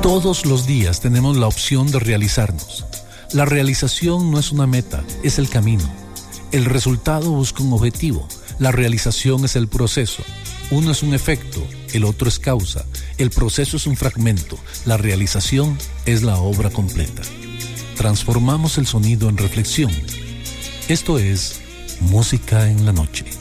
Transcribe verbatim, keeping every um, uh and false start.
Todos los días tenemos la opción de realizarnos. La realización no es una meta, es el camino. El resultado busca un objetivo. La realización es el proceso. Uno es un efecto, el otro es causa. El proceso es un fragmento. La realización es la obra completa. Transformamos el sonido en reflexión. Esto es Música en la Noche.